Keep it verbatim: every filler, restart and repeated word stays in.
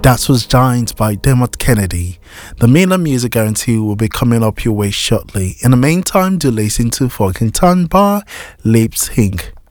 That was Giant by Dermot Kennedy. The Miller Music Guarantee will be coming up your way shortly. In the meantime, do listen to Fucking Tan by Lips Inc